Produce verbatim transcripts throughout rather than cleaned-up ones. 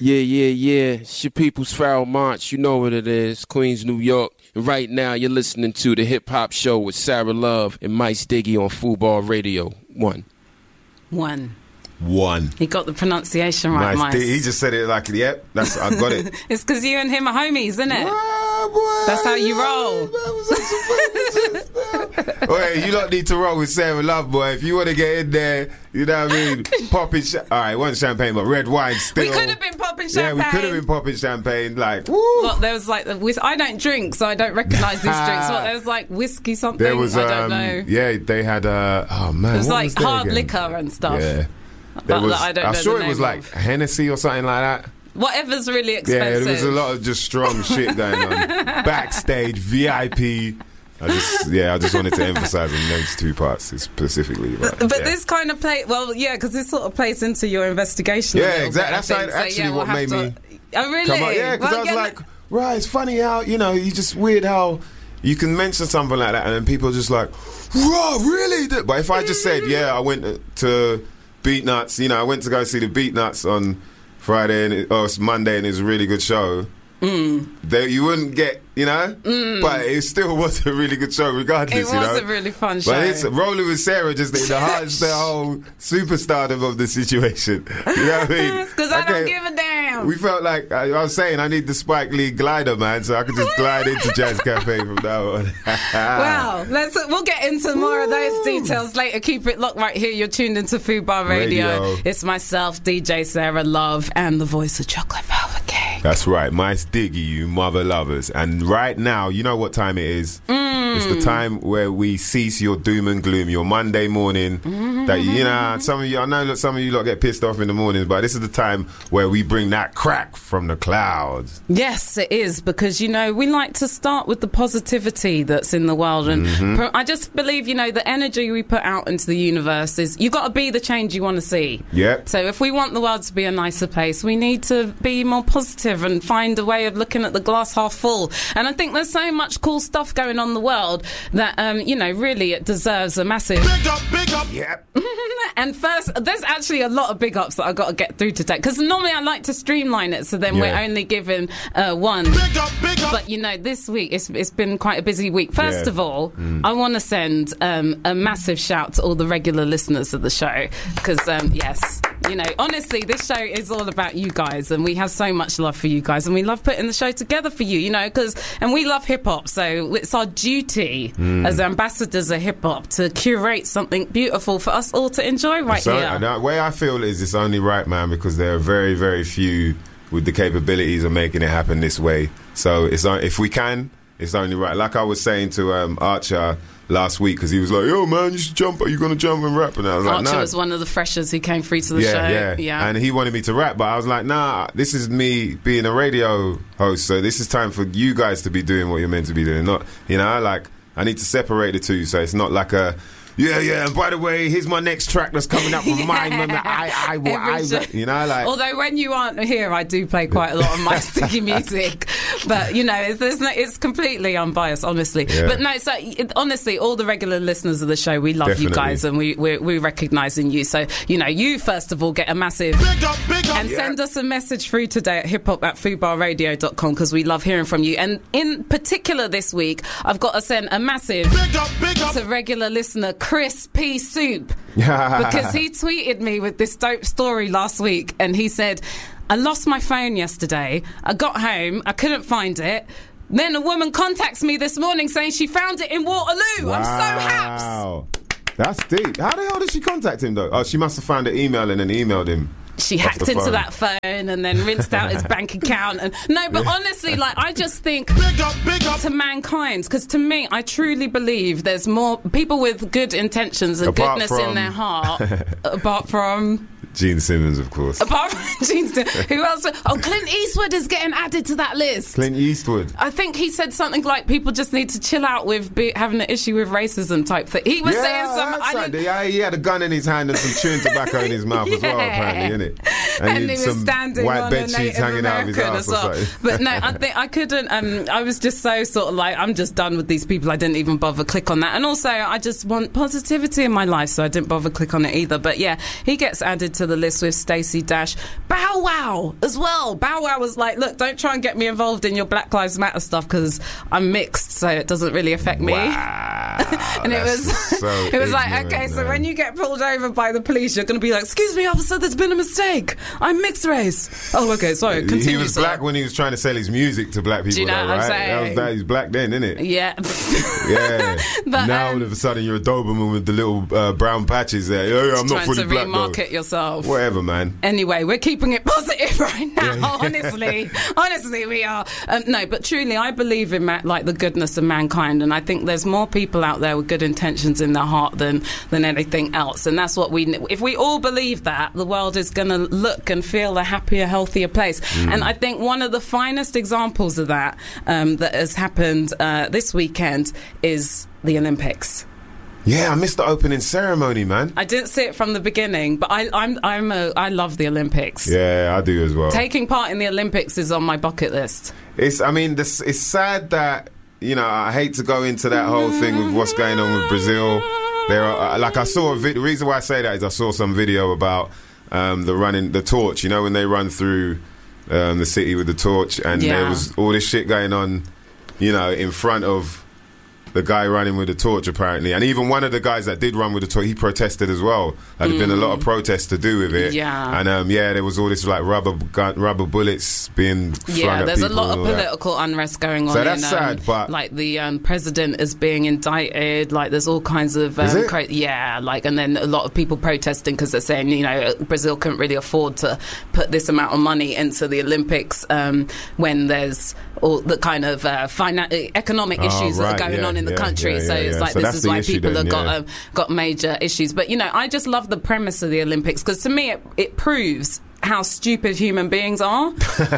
Yeah, yeah, yeah. It's your people's Pharoah Monch. You know what it is. Queens, New York. And right now, you're listening to the Hip Hop Show with Sarah Love and Mice Diggy on Fubar Radio. One. One. One. He got the pronunciation right, Nice. Mice. He just said it like, yep, that's I got it. It's because you and him are homies, isn't it? Ah, boy, That's how you roll. Wait, you don't need to roll with Sarah Love, boy. If you want to get in there, you know what I mean? Popping, sh- all right, it wasn't champagne, but red wine still. We could have been popping champagne. Yeah, we could have been popping champagne. Like, woo. Well, there was like, the whis- I don't drink, so I don't recognise these drinks. What, there was like whiskey something. There was, I don't um, know. yeah, they had, uh, oh man, It was what like was there hard again? liquor and stuff. Yeah. But There was, I don't know I'm sure the it was name like of. Hennessy or something like that. Whatever's really Yeah, expensive. there was a lot of just strong shit going on. Backstage, V I P. I just, yeah, I just wanted to emphasise on those two parts specifically. But, But yeah. this kind of play, well, yeah, because this sort of plays into your investigation. a Yeah, little exactly. bit, I That's think. like So, actually yeah, we'll what have made to- me Oh, really? come on. Yeah, because Well, I was yeah, like, right, it's funny how, you know, you just weird how you can mention something like that and then people are just like, raw, really? But if I just said, yeah, I went to Beat Nuts, you know, I went to go see the Beat Nuts on Friday and it, or it's Monday and it was a really good show. Mm. That you wouldn't get, you know, mm. but it still was a really good show regardless. It was you know? a really fun show. But it's rolling with Sarah just in the heart, the whole superstardom of the situation. You know what I mean? Because I don't give a damn. We felt like I, I was saying I need the Spike Lee glider, man, so I could just glide into Jazz Cafe from now on. Wow, let's we'll get into more of those details later. Keep it locked right here. You're tuned into Fubar Radio. Radio. It's myself, D J Sarah Love, and the voice of Chocolate Velvet Cake. That's right, Mice Diggy, you mother lovers. And right now, you know what time it is? Mm. It's the time where we cease your doom and gloom, your Monday morning. Mm-hmm. That you know, some of you, I know that some of you lot get pissed off in the mornings, but this is the time where we bring that crack from the clouds. Yes, it is, because, you know, we like to start with the positivity that's in the world. And Mm-hmm. pro- I just believe, you know, the energy we put out into the universe is, you got to be the change you want to see. Yep. So if we want the world to be a nicer place, we need to be more positive and find a way of looking at the glass half full. And I think there's so much cool stuff going on in the world that, um, you know, really it deserves a massive... Big up, big up. Yep. And first, there's actually a lot of big ups that I've got to get through today, because normally I like to streamline it, so then Yeah. we're only given uh, one. Big up, big up. But, you know, this week, it's, it's been quite a busy week. First Yeah. of all, Mm. I want to send um, a massive shout to all the regular listeners of the show, because, um, yes, you know, honestly, this show is all about you guys, and we have so much love for you guys, and we love putting the show together for you, you know, because, and we love hip-hop, so it's our duty mm. as ambassadors of hip-hop to curate something beautiful for us all to enjoy right so, here. The way I feel is it's only right, man, because there are very, very few with the capabilities of making it happen this way. So it's on, if we can, it's only right. Like I was saying to um, Archer last week, because he was like, yo, man, you should jump. Are you going to jump and rap? And I was Archer like, nah. was one of the freshers who came through to the yeah, show. Yeah, yeah. And he wanted me to rap, but I was like, nah, this is me being a radio host, so this is time for you guys to be doing what you're meant to be doing. Not, you know, like, I need to separate the two, so it's not like a... Yeah, yeah, and by the way, here's my next track that's coming up from mine. And I, I, will, I, you know, like. Although when you aren't here, I do play quite a lot of my sticky music, but you know, it's, it's, no, it's completely unbiased, honestly. Yeah. But no, so it, honestly, all the regular listeners of the show, we love Definitely. you guys, and we we're, we're recognising you. So you know, you first of all get a massive Big up, big up, and yeah. send us a message through today at hiphop at fubar radio dot com, because we love hearing from you. And in particular this week, I've got to send a massive Big up, big up. to regular listener Chris P. Soup, because he tweeted me with this dope story last week, and he said, I lost my phone yesterday, I got home, I couldn't find it, then a woman contacts me this morning saying she found it in Waterloo. Wow. I'm so happy. That's deep. How the hell did she contact him though? Oh, she must have found an email and then emailed him. She off hacked the into phone. that phone and then rinsed out his bank account. And no, but honestly, like, I just think Big up, big up. to mankind, because to me, I truly believe there's more people with good intentions and Apart goodness from- in their heart, apart from... Gene Simmons, of course. Apart from Gene Simmons, who else? Oh, Clint Eastwood is getting added to that list. Clint Eastwood. I think he said something like people just need to chill out with be, having an issue with racism type thing. He was yeah, saying some... that's I right. didn't- Yeah, he had a gun in his hand and some chewing tobacco in his mouth as well, Yeah. apparently, innit? and, and he was some standing white on bed a sheets Native hanging out of his American ass as or well. something. But no, I think I couldn't. Um, I was just so sort of like, I'm just done with these people. I didn't even bother click on that. And also, I just want positivity in my life, so I didn't bother click on it either. But yeah, he gets added to the list with Stacey Dash. Bow Wow as well. Bow Wow was like, look, don't try and get me involved in your Black Lives Matter stuff because I'm mixed, so it doesn't really affect me. Wow, and it was, so it was like, ignorant, okay, so man. when you get pulled over by the police, you're going to be like, excuse me, officer, there's been a mistake. I'm mixed race. Oh, okay, sorry. Continue, he was sir. black when he was trying to sell his music to black people. Do you know though, what I'm right? saying? That was that. He's black then, isn't it? Yeah. Yeah. But, now um, all of a sudden you're a Doberman with the little uh, brown patches there. Yeah, yeah, I'm not trying fully to black remarket though. yourself. Whatever, man. Anyway, we're keeping it positive right now. honestly, honestly, we are. Um, no, but truly, I believe in ma- like the goodness of mankind, and I think there's more people out there with good intentions in their heart than than anything else. And that's what we. If we all believe that, the world is going to look and feel a happier, healthier place. Mm. And I think one of the finest examples of that um, that has happened uh, this weekend is the Olympics. Yeah, I missed the opening ceremony, man. I didn't see it from the beginning, but I, I'm I'm a, I love the Olympics. Yeah, I do as well. Taking part in the Olympics is on my bucket list. It's, I mean, this, it's sad that, you know, I hate to go into that whole thing with what's going on with Brazil. There are, like, I saw a video. The reason why I say that is I saw some video about um, the running, the torch. You know, when they run through um, the city with the torch, and Yeah. there was all this shit going on, you know, in front of the guy running with the torch, apparently. And even one of the guys that did run with the torch, he protested as well. Like, there'd been a lot of protests to do with it. Yeah. And um, yeah, there was all this like rubber gun, rubber bullets being flung Yeah, at there's a people lot and of all that. political unrest going on. So that's in, um, sad, but- like the um, president is being indicted. Like there's all kinds of Is um, it? cra- yeah, like and then a lot of people protesting because they're saying you know Brazil couldn't really afford to put this amount of money into the Olympics um, when there's all the kind of uh, finan- economic Oh, issues right, that are going yeah, on in the yeah, country. yeah, so yeah, it's yeah. like So this that's is the why issue people then, have got yeah. um, got major issues. But you know, I just love the premise of the Olympics because to me it, it proves how stupid human beings are.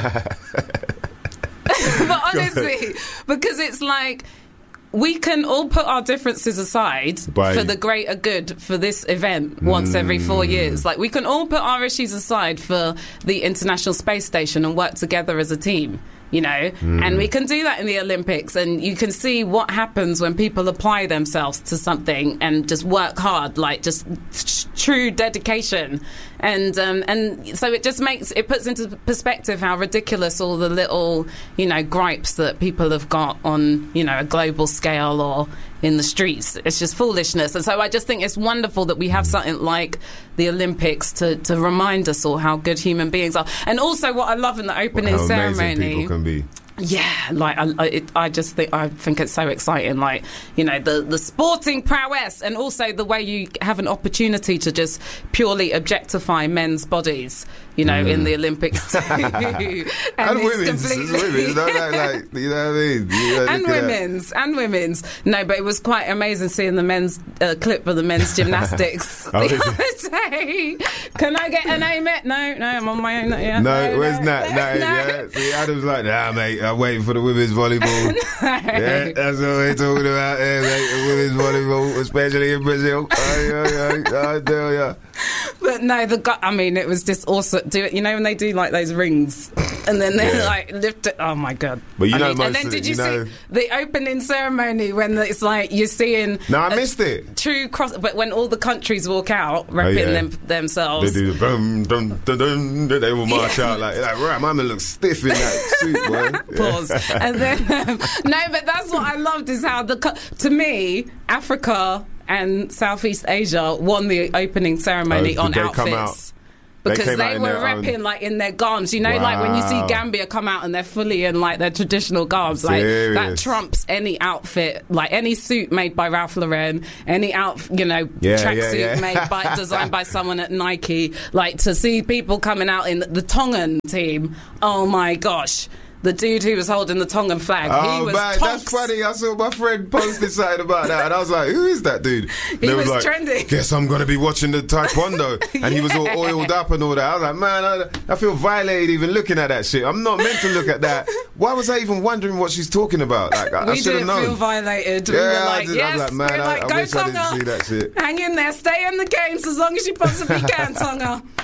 But honestly, because it's like we can all put our differences aside By- for the greater good for this event once every four years. Like we can all put our issues aside for the International Space Station and work together as a team. You know, Mm. and we can do that in the Olympics, and you can see what happens when people apply themselves to something and just work hard, like just sh- true dedication, and um, and so it just makes it puts into perspective how ridiculous all the little you know gripes that people have got on you know a global scale or in the streets. It's just foolishness, and so I just think it's wonderful that we have something like the Olympics to to remind us all how good human beings are, and also what I love in the opening How amazing ceremony. people can be. Yeah, like I, I, it, I just think I think it's so exciting. Like you know, the the sporting prowess, and also the way you have an opportunity to just purely objectify men's bodies. You know, Mm. in the Olympics too, and, And it's women's, completely- women's, don't like, like, you know what I mean? You know, and look at that. women's, and women's. No, but it was quite amazing seeing the men's uh, clip of the men's gymnastics Oh, the is other day. Can I get an amen? No, no, I'm on my own. Yeah. No, where's Nat? no, Nat, no. yeah. See, Adam's like, nah, mate, I'm waiting for the women's volleyball. Yeah, that's what we're talking about here, mate. The women's volleyball, especially in Brazil. Aye, aye, aye, I tell ya. But no, the guy, I mean, it was just awesome. Do it, you know, when they do like those rings and then they Yeah. like lift it. Oh my God. But you I know mean, most and then of did it, you you know- see the opening ceremony when it's like you're seeing. No, I a missed it. True cross, but when all the countries walk out, repping yeah. them, They themselves. do the boom, dun, dun, dun, dun, they will march Yeah. out like, like, right, my man looks stiff in that suit, boy. Pause. And then, um, no, but that's what I loved is how the co- to me Africa and Southeast Asia won the opening ceremony Oh, on did they come outfits. out? Because They they, came out in were their own- repping like in their garbs, you know, like when you see Wow. Gambia come out and they're fully in like their traditional garbs, like that Serious. trumps any outfit, like any suit made by Ralph Lauren, any out, you know, Yeah, tracksuit yeah, yeah. made by designed by someone at Nike. Like to see people coming out in the Tongan team, oh my gosh. The dude who was holding the Tongan flag, Oh, he was man, tonks. that's funny. I saw my friend posted something about that, and I was like, who is that dude? And He they was like, trending. guess I'm going to be watching the Taekwondo. And he was all oiled up and all that. I was like, man, I, I feel violated even looking at that shit. I'm not meant to look at that. Why was I even wondering what she's talking about? Like, I, I We should have didn't known. feel violated. We Yeah, were I like, just- I yes. was like, man, we were I- like, I go wish I didn't Tonga. see that shit. Hang in there. Stay in the games as long as you possibly can, Tonga.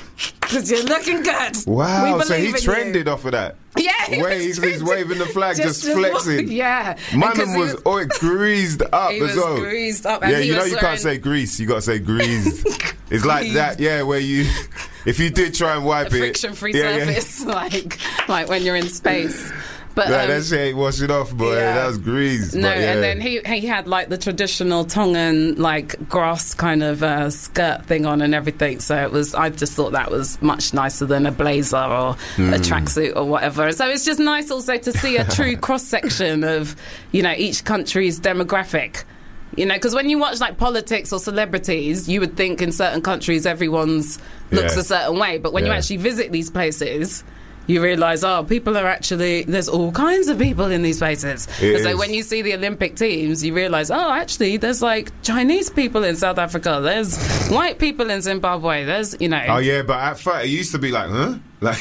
because you're looking good. Wow, We so he believe in trended you. off of that. Yeah, he Wait, was he's, he's waving the flag, just, to- flexing. Yeah. My And 'cause man he was, oh, it greased up He as was well. greased up, and Yeah, he you know was you wearing- can't say grease, you got to say greased. It's like Greased. that, yeah, where you, if you did try and wipe a it. friction-free yeah, surface, like like when you're in space. But Yeah, um, that shit ain't washing off, boy. yeah. That was greased. no, but yeah. and then he he had like the traditional Tongan like grass kind of uh, skirt thing on and everything. So it was. I just thought that was much nicer than a blazer or Hmm. a tracksuit or whatever. So it's just nice also to see a true cross section of, you know, each country's demographic. You know, because when you watch like politics or celebrities, you would think in certain countries everyone's looks Yeah. a certain way, but when you Yeah. actually visit these places, you realise, oh, people are actually, there's all kinds of people in these places. It And so is. when you see the Olympic teams, you realise, oh, actually, there's like Chinese people in South Africa, there's white people in Zimbabwe, there's, you know. Oh yeah, but at first it used to be like, huh? Like,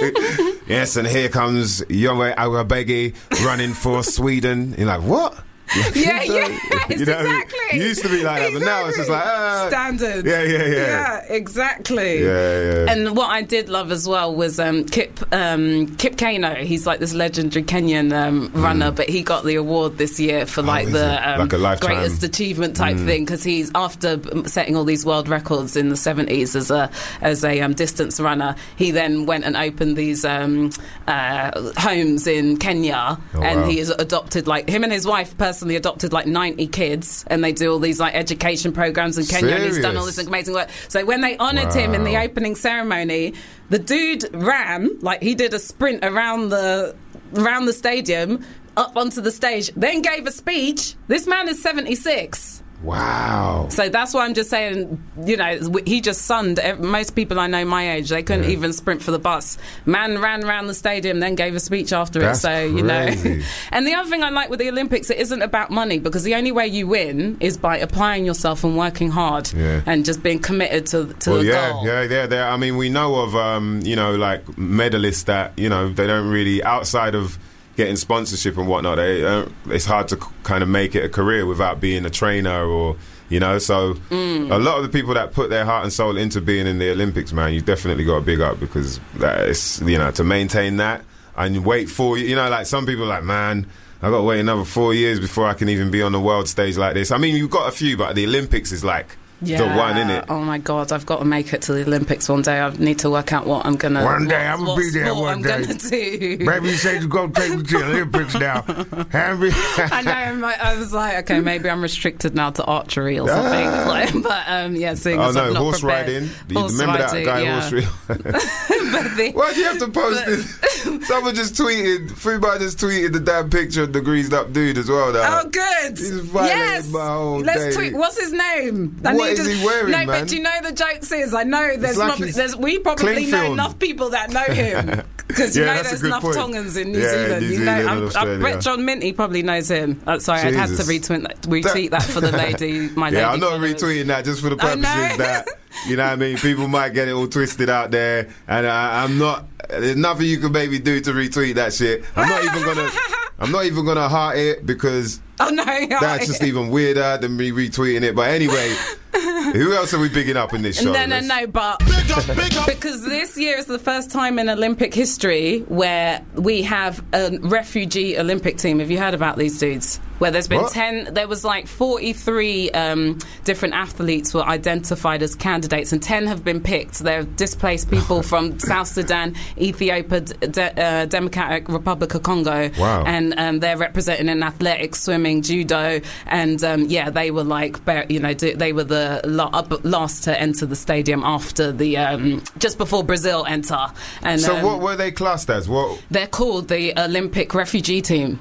yes, and here comes Yongwe Agabegi running for Sweden. You're like, what? Yeah, yeah, You know what I mean? exactly. It used to be like that, but now it's just like, ah. Standard. Yeah, yeah, yeah. Yeah, exactly. Yeah, yeah. And what I did love as well was um, Kip um, Kip Keino. He's like this legendary Kenyan um, runner, but he got the award this year for like is the it? um, Like a lifetime- greatest achievement type thing, because he's after setting all these world records in the seventies as a as a um, distance runner. He then went and opened these um, uh, homes in Kenya, Oh, and wow. he has adopted like him and his wife personally adopted like ninety kids, and they do all these like education programs in Kenya. And he's done all this Serious? amazing work. So when they honoured him in the Wow. opening ceremony, the dude ran like he did a sprint around the around the stadium up onto the stage, then gave a speech. This man is seventy-six. Wow. So that's why I'm just saying, you know, he just sunned ev- most people I know my age. They couldn't Yeah. even sprint for the bus. Man ran around the stadium, then gave a speech after That's it. So, you know. crazy. And the other thing I like with the Olympics, it isn't about money, because the only way you win is by applying yourself and working hard Yeah. and just being committed to, to Well, the yeah, goal. yeah, yeah, yeah. I mean, we know of, um, you know, like medalists that, you know, they don't really, outside of getting sponsorship and whatnot, they, don't, it's hard to c- kind of make it a career without being a trainer or, you know, so Mm. a lot of the people that put their heart and soul into being in the Olympics, man, you definitely got to big up, because that is, you know, to maintain that and wait for, you know, like some people are like, man, I got to wait another four years before I can even be on the world stage like this. I mean, you've got a few, but the Olympics is like Yeah. the one, innit? Oh my God, I've got to make it to the Olympics one day. I need to work out what I'm gonna. One day, what, I'm gonna what be there sport one I'm day. gonna do. Baby, you said you're going to take me to the Olympics now. Have me? I know. My, I was like, okay, maybe I'm restricted now to archery or something. Ah. Like, but um, yeah, seeing Oh as I'm no, not horse prepared. riding. You Horse remember riding, that guy yeah. horse riding? But the- Why do you have to post But- this? Someone just tweeted. Fubar just tweeted the damn picture of the greased up dude as well. Now. Oh, good. He's violated Yes. my whole Let's day. tweet. What's his name? What need is to- he wearing, No, man? but do you know the jokes is? I know there's like not. he's There's we probably clean know film. enough people that know him, because you Yeah, know that's a there's good enough point. Tongans in New Yeah, Zealand. New you Zealand know, and I'm, I Australia. bet John Minty probably knows him. Uh, sorry, I'd have to Jesus. retweet that, retweet that for the lady. My Yeah, lady I'm not followers. retweeting that just for the I know. purposes that, you know what I mean, people might get it all twisted out there, and I, I'm not, there's nothing you can maybe do to retweet that shit. I'm not even gonna, I'm not even gonna heart it, because Oh no, that's just even weirder than me retweeting it. But anyway, who else are we bigging up in this show? No, no, Let's- no, but because this year is the first time in Olympic history where we have a refugee Olympic team. Have you heard about these dudes? Where there's been What? ten, there was like forty-three um, different athletes were identified as candidates, and ten have been picked. They're displaced people from South Sudan, Ethiopia, De- uh, Democratic Republic of Congo, Wow. and um, they're representing in athletics, swimming, judo, and um, yeah, they were like, bar- you know, do- they were the la- up- last to enter the stadium after the um, just before Brazil enter. And So um, what were they classed as? What? they're called the Olympic refugee team.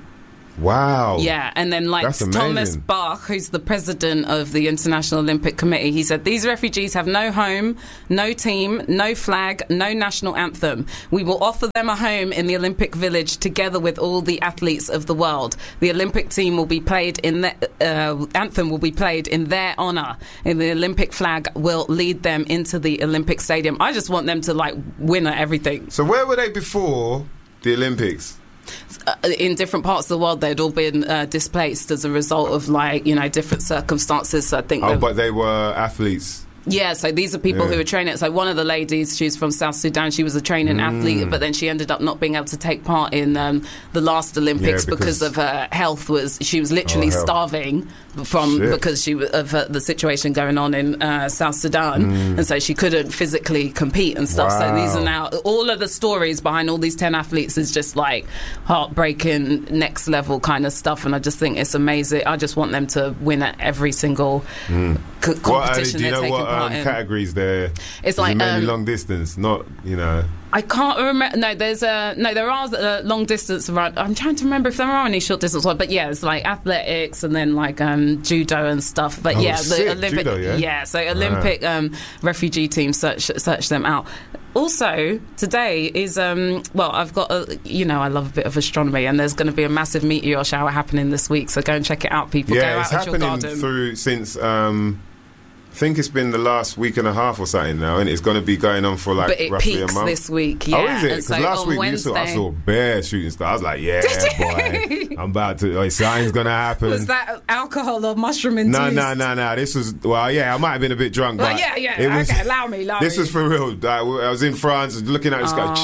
Wow. Yeah, and then like That's amazing. Thomas Bach, who's the president of the International Olympic Committee, he said, these refugees have no home, no team, no flag, no national anthem. We will offer them a home in the Olympic Village together with all the athletes of the world. The Olympic team will be played in the uh, anthem will be played in their honour, and the Olympic flag will lead them into the Olympic Stadium. I just want them to like win at everything. So where were they before the Olympics? Uh, in different parts of the world, they'd all been uh, displaced as a result of, like, you know, different circumstances. So I think. Oh, that- but they were athletes. Yeah, so these are people Yeah. who are training. So one of the ladies, she's from South Sudan. She was a training Mm. athlete, but then she ended up not being able to take part in um, the last Olympics Yeah, because, because- of her health. Was she was literally Oh, health. starving from Shit. because she w- of uh, the situation going on in uh, South Sudan, Mm. and so she couldn't physically compete and stuff. So these are Wow. now all of the stories behind all these ten athletes is just like heartbreaking, next level kind of stuff. And I just think it's amazing. I just want them to win at every single c- What, uh, competition do you they're know taking what part um, in. categories there? It's Is like, it mainly um, long distance, not, you know. I can't remember. No, there's a no. There are uh, long distance run. I'm trying to remember if there are any short distance ones. But yeah, it's like athletics and then like um, judo and stuff. But Oh, yeah, the sick. Olympic. Judo, yeah? so Olympic um, refugee team search search them out. Also, today is um, well, I've got a, you know, I love a bit of astronomy, and there's going to be a massive meteor shower happening this week. So go and check it out, people. go Yeah, it's out at your happening garden. through since. Um, I think it's been the last week and a half or something now, and it's going to be going on for like but it roughly peaks a month. this week. Yeah. Oh, is it? And Because so last on week we Wednesday, saw, I saw bare shooting stars. I was like, yeah, boy, I'm about to. Oh, something's going to happen. was that alcohol or mushroom induced? No, no, no, no. This was well, yeah. I might have been a bit drunk, Well, but yeah, yeah. it was, okay, allow me. Allow This me. was for real. Like, I was in France, looking at this guy.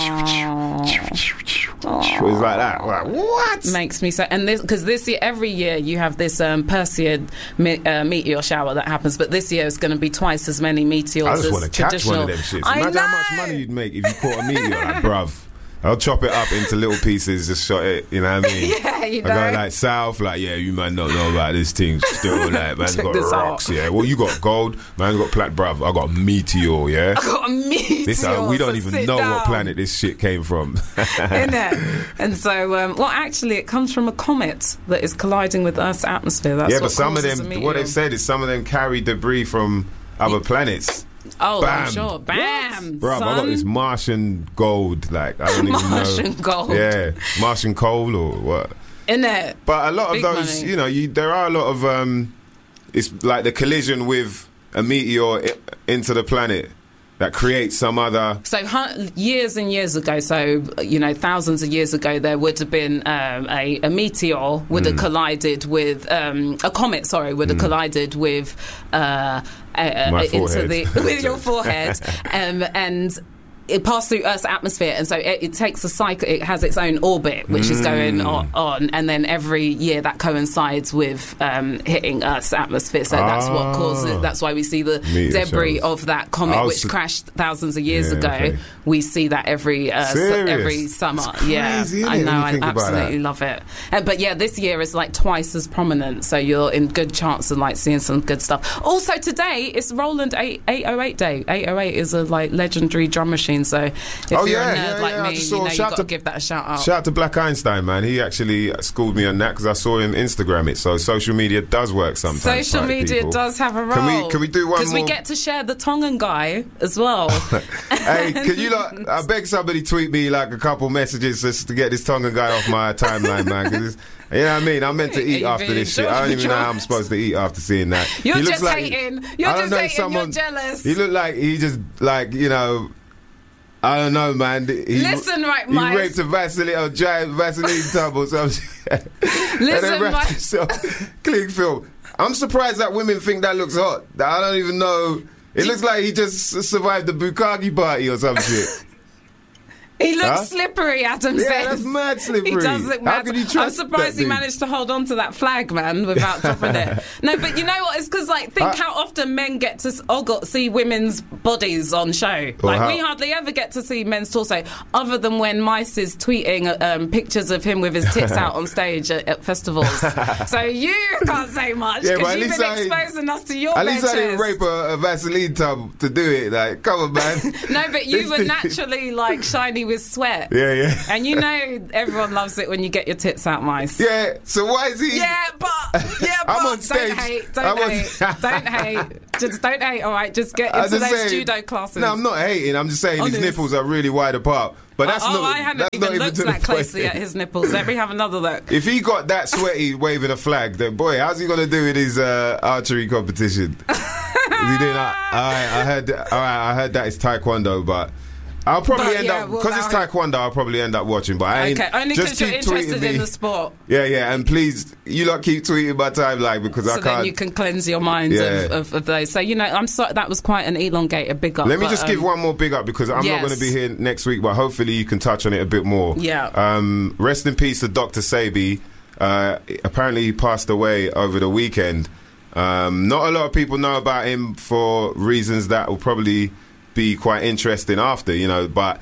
It was like that. Like, what? Makes me so, and this because this year, every year you have this um, Perseid me, uh, meteor shower that happens, but this year it's going to be twice as many meteors I just as want to catch traditional. one of them shits. I Imagine know. how much money you'd make if you caught a meteor, like, bruv. I'll chop it up into little pieces, just shot it, you know what I mean? Yeah, you know. I go like south, like, yeah, you might not know about this thing. Still, like, man's Check got this rocks, out. yeah. Well, you got gold, man's got plat, bruv. I got meteor, yeah. I got a meteor. This, uh, we don't so even sit know down. what planet this shit came from. Isn't it? And so, um, well, actually, it comes from a comet that is colliding with Earth's atmosphere. That's yeah, what but some of causes a them, meteor. what they've said is some of them carry debris from other planets. Oh, Bam. I'm sure. Bam, Bruv, I got son. this Martian gold, like, I don't even know. Martian gold. Yeah, Martian coal or what? Isn't it? But a lot of Big those, money. you know, you, there are a lot of, um, it's like the collision with a meteor I- into the planet that creates some other. So hun- years and years ago, so you know, thousands of years ago, there would have been um, a, a meteor would Hmm. have collided with um, a comet. Sorry, would have collided with uh, uh, My into forehead. the with your forehead, um, and. It passed through Earth's atmosphere, and so it, it takes a cycle. It has its own orbit, which is going on, on, and then every year that coincides with um, hitting Earth's atmosphere. So that's what Ah. causes. That's why we see the Meteor debris showers. of that comet, I was which su- crashed thousands of years Yeah, ago. okay. We see that every uh, su- Serious? every summer. It's crazy, yeah, isn't I it, know. when you I think about absolutely that? love it. Uh, but yeah, this year is like twice as prominent, so you're in good chance of like seeing some good stuff. Also today it's Roland eight oh eight day. eight oh eight is a like legendary drum machine. So if Oh, you're yeah, a nerd yeah, like yeah, I me, just you saw- know you shout got to to- give that a shout out. Shout out to Black Einstein, man. He actually schooled me on that because I saw him Instagram it. So social media does work sometimes. Social right, media people? does have a role. Can we- can we do one Because we more? get to share the Tongan guy as well. Hey, can you like? I beg somebody tweet me like a couple messages just to get this Tongan guy off my timeline, man. Because you know what I mean. I'm meant to eat You've after been this shit. I don't even know how I'm enjoyed. supposed to eat after seeing that. You're He looks just like- hating. You're I don't just know, hating. someone- You're jealous. He looked like he just like you know. I don't know, man. He, Listen, right, he Miles. raped a Vaseline, a giant Vaseline tub or something. and Listen, then wrapped Miles. himself. Cling film. I'm surprised that women think that looks hot. I don't even know. It looks like he just s- survived the Bukaki party or some shit. He looks Huh? slippery, Adam Yeah, says. that's mad slippery. He does look How mad. could you I'm trust surprised that he dude? managed to hold on to that flag, man, without dropping it. No, but you know what? It's because, like, think Uh, how often men get to s- oh, got, see women's bodies on show. Or Like, how- we hardly ever get to see men's torso, other than when Mice is tweeting um, pictures of him with his tits out on stage at, at festivals. So you can't say much Yeah, but because at you've least been I- exposing us to your At least I benches. didn't rape a, a Vaseline tub to do it. Like, come on, man. No, but you This were dude- naturally, like, shiny with sweat. Yeah, yeah. And you know everyone loves it when you get your tits out, Mice. Yeah, so why is he... Yeah, but yeah, but I'm on stage. don't hate, don't I'm on- hate, don't hate. Just don't hate. All right, just get I'm into just those saying- judo classes. No, I'm not hating. I'm just saying his Honest. nipples are really wide apart. But that's oh, not. I hadn't that's even not even looked to the that closely point. at his nipples. Let me have another look. If he got that sweaty waving a flag, then boy, how's he gonna do with his uh, archery competition? Is he doing that? I, I heard. All right, I heard that it's taekwondo, but I'll probably But, end yeah, up we'll because it's allow it. taekwondo. I'll probably end up watching, but I ain't. Okay, only just because you're keep tweeting interested me. in the sport. Yeah, yeah, and please, you lot keep tweeting my timeline because So I then can't. you can cleanse your mind Yeah. of, of, of those. So, you know, I'm sorry, that was quite an elongated big up. Let me but, just um, give one more big up because I'm yes. not going to be here next week, but hopefully you can touch on it a bit more. Yeah. Um, rest in peace to Doctor Sebi. Uh, apparently he passed away over the weekend. Um, not a lot of people know about him for reasons that will probably be quite interesting after, you know, but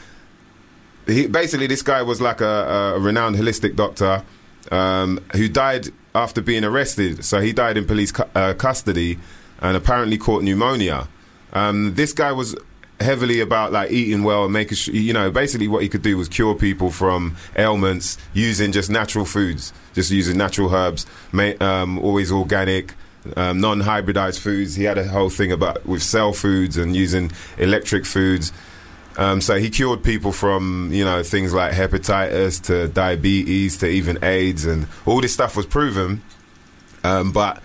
he, basically this guy was like a, a renowned holistic doctor um, who died after being arrested. So he died in police cu- uh, custody and apparently caught pneumonia. Um, this guy was heavily about like eating well and making sure, you know, basically what he could do was cure people from ailments using just natural foods, just using natural herbs, ma- um, always organic, um, non-hybridized foods. He had a whole thing about with cell foods and using electric foods. Um, so he cured people from, you know, things like hepatitis to diabetes to even AIDS, and all this stuff was proven. Um, but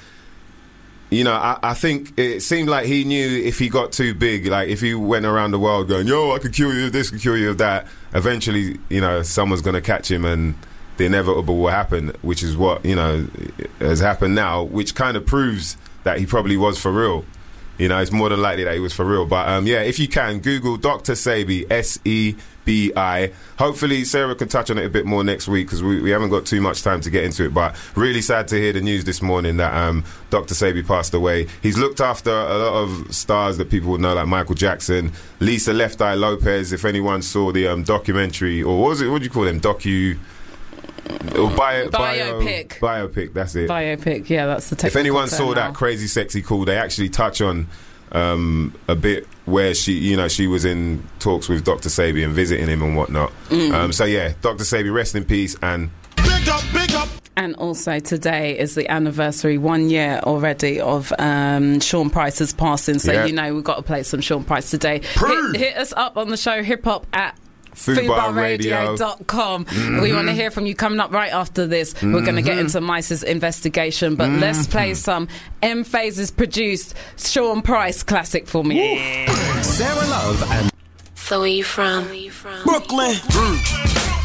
you know, I, I think it seemed like he knew if he got too big, like if he went around the world going, yo, I could cure you of this, I could cure you of that, eventually, you know, someone's going to catch him and the inevitable will happen, which is what, you know, has happened now, which kind of proves that he probably was for real. You know, it's more than likely that he was for real. But, um, yeah, if you can, Google Doctor Sebi, S E B I. Hopefully Sarah can touch on it a bit more next week because we, we haven't got too much time to get into it. But really sad to hear the news this morning that um, Doctor Sebi passed away. He's looked after a lot of stars that people would know, like Michael Jackson, Lisa Left Eye Lopez. If anyone saw the um, documentary, or what was it? What do you call them? Docu... Or bio, Biopic. Bio, biopic, that's it. Biopic, yeah, that's the technical If anyone term saw now. that Crazy Sexy Cool, they actually touch on um, a bit where she, you know, she was in talks with Doctor Sebi and visiting him and whatnot. Mm. Um, so yeah, Doctor Sebi, rest in peace, and Big up, big up. And also today is the anniversary, one year already, of um, Sean Price's passing. So, Yeah. you know, we've got to play some Sean Price today. Prove. Hit, hit us up on the show, hip hop at Fubar Radio. fubar radio dot com. Mm-hmm. We want to hear from you. Coming up right after this, mm-hmm. we're going to get into Mice's investigation, but mm-hmm. let's play some M-Phase's produced Sean Price classic for me. Sarah Love and So where you from? Where you from? Brooklyn. Mm.